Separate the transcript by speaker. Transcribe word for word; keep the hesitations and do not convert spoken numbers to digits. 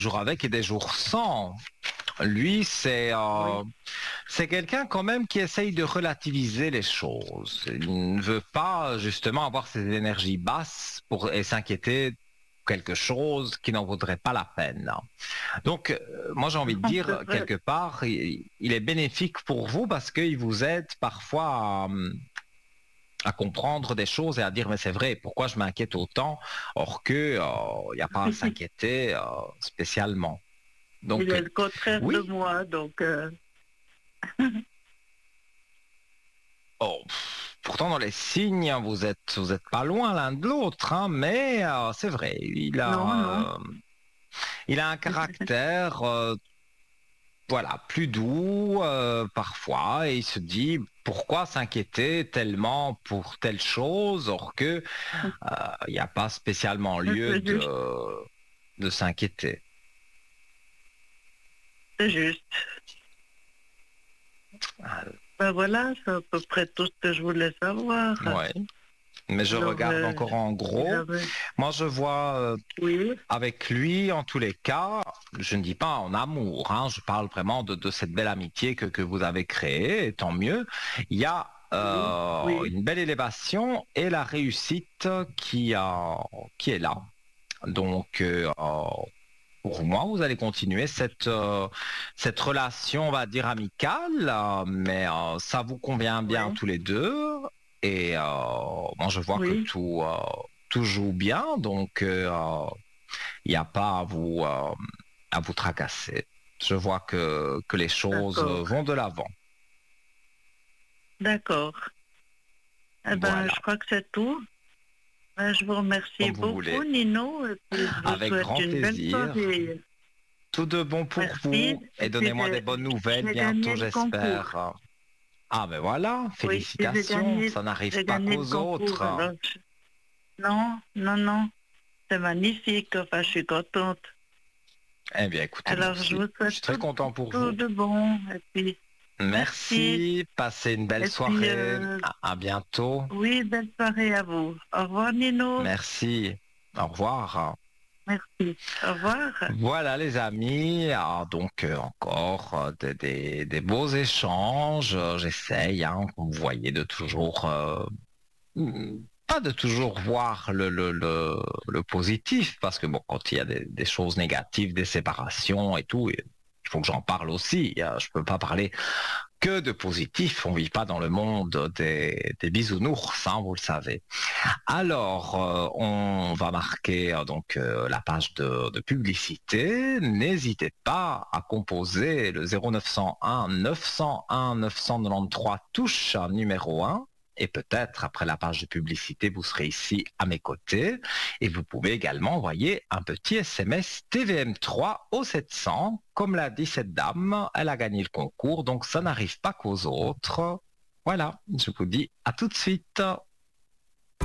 Speaker 1: jours avec et des jours sans. Lui, c'est euh,
Speaker 2: Oui.
Speaker 1: c'est quelqu'un quand même qui essaye de relativiser les choses. Il ne veut pas justement avoir ses énergies basses pour et s'inquiéter de quelque chose qui n'en vaudrait pas la peine. Donc, euh, moi, j'ai envie de
Speaker 2: Non, c'est
Speaker 1: dire,
Speaker 2: vrai.
Speaker 1: quelque part, il, il est bénéfique pour vous parce qu'il vous aide parfois à, à comprendre des choses et à dire, mais c'est vrai, pourquoi je m'inquiète autant, or que euh, il n'y a pas à s'inquiéter euh, spécialement.
Speaker 2: Il
Speaker 1: Donc,
Speaker 2: est
Speaker 1: euh,
Speaker 2: le contraire de
Speaker 1: oui,
Speaker 2: moi, donc euh,
Speaker 1: oh, pff, pourtant dans les signes, vous êtes, vous êtes pas loin l'un de l'autre, hein, mais euh, c'est vrai, il
Speaker 2: non, non.
Speaker 1: a, euh, il a un caractère euh, voilà, plus doux euh, parfois, et il se dit pourquoi s'inquiéter tellement pour telle chose, or que euh, il n'y a pas spécialement lieu
Speaker 2: C'est
Speaker 1: de,
Speaker 2: juste,
Speaker 1: de s'inquiéter.
Speaker 2: c'est juste.
Speaker 1: Euh,
Speaker 2: Ben voilà, c'est à peu près tout ce que je voulais savoir.
Speaker 1: ouais. Mais je
Speaker 2: Alors,
Speaker 1: regarde
Speaker 2: euh,
Speaker 1: encore en
Speaker 2: si
Speaker 1: gros.
Speaker 2: j'avais...
Speaker 1: Moi, je vois euh,
Speaker 2: Oui,
Speaker 1: avec lui, en tous les cas, je ne dis pas en amour, hein, je parle vraiment de, de cette belle amitié que, que vous avez créée, et tant mieux. Il y a
Speaker 2: oui,
Speaker 1: euh,
Speaker 2: oui.
Speaker 1: une belle élévation et la réussite qui, a, qui est là. Donc, euh, pour moi, vous allez continuer cette, euh, cette relation, on va dire, amicale, euh, mais euh, ça vous convient bien
Speaker 2: Oui,
Speaker 1: tous les deux. Et euh, moi, je vois que
Speaker 2: oui,
Speaker 1: tout, euh, tout joue bien, donc euh, il n'y a pas à vous, euh, à vous tracasser. Je vois que, que les choses
Speaker 2: d'accord,
Speaker 1: vont de l'avant.
Speaker 2: d'accord. Eh ben,
Speaker 1: Voilà,
Speaker 2: je crois que c'est tout. Ben, je vous remercie
Speaker 1: comme vous
Speaker 2: beaucoup,
Speaker 1: voulez.
Speaker 2: Nino, et puis je vous
Speaker 1: Avec
Speaker 2: souhaite
Speaker 1: grand
Speaker 2: une belle
Speaker 1: plaisir.
Speaker 2: soirée.
Speaker 1: Tout de bon pour
Speaker 2: Merci.
Speaker 1: vous
Speaker 2: Et
Speaker 1: et
Speaker 2: puis,
Speaker 1: donnez-moi des
Speaker 2: j'ai
Speaker 1: bonnes nouvelles
Speaker 2: j'ai
Speaker 1: bientôt,
Speaker 2: gagné le concours.
Speaker 1: j'espère. Ah ben voilà,
Speaker 2: Oui, puis j'ai
Speaker 1: félicitations,
Speaker 2: gagné,
Speaker 1: ça n'arrive
Speaker 2: j'ai
Speaker 1: pas
Speaker 2: gagné le
Speaker 1: qu'aux
Speaker 2: concours.
Speaker 1: autres.
Speaker 2: Alors, je- non, non, non, c'est magnifique. Enfin, je suis contente.
Speaker 1: Eh bien écoutez, moi
Speaker 2: Alors, je
Speaker 1: aussi,
Speaker 2: vous
Speaker 1: je
Speaker 2: souhaite
Speaker 1: suis très
Speaker 2: tout,
Speaker 1: content pour
Speaker 2: tout
Speaker 1: vous.
Speaker 2: de bon. Et puis, merci.
Speaker 1: Merci, passez une belle
Speaker 2: Et puis,
Speaker 1: soirée,
Speaker 2: euh,
Speaker 1: à, à bientôt.
Speaker 2: oui, belle soirée à vous. Au revoir, Nino.
Speaker 1: Merci, au revoir.
Speaker 2: Merci. Au revoir.
Speaker 1: Voilà les amis, ah, donc euh, encore euh, des, des- des beaux échanges. Euh, J'essaye, hein, comme vous voyez, de toujours euh, hmm, pas de toujours voir le, le, le, le positif, parce que bon, quand il y a des, des choses négatives, des séparations et tout, il faut que j'en parle aussi. Hein. Je peux pas parler que de positif. On vit pas dans le monde des, des bisounours, hein, vous le savez. Alors, euh, on va marquer euh, donc euh, la page de, de publicité. N'hésitez pas à composer le zéro neuf cent un neuf cent un neuf cent quatre-vingt-treize touche numéro un. Et peut-être après la page de publicité, vous serez ici à mes côtés. Et vous pouvez également envoyer un petit S M S T V M trois au sept cents. Comme l'a dit cette dame, elle a gagné le concours, donc ça n'arrive pas qu'aux autres. Voilà, je vous dis à tout de suite.